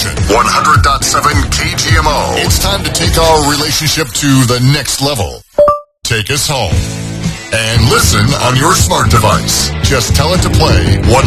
station, 100.7 KGMO. It's time to take our relationship to the next level. Take us home. And listen on your smart device. Just tell it to play